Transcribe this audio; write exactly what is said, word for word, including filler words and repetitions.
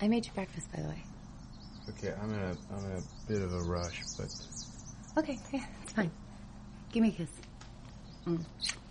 I made you breakfast, by the way. Okay, I'm in a, I'm in a bit of a rush, but... Okay, yeah, it's fine. Give me a kiss. Mm.